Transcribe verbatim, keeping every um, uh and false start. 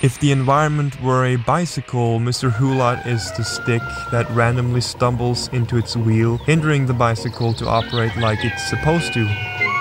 If the environment were a bicycle, Mister Hulat is the stick that randomly stumbles into its wheel, hindering the bicycle to operate like it's supposed to.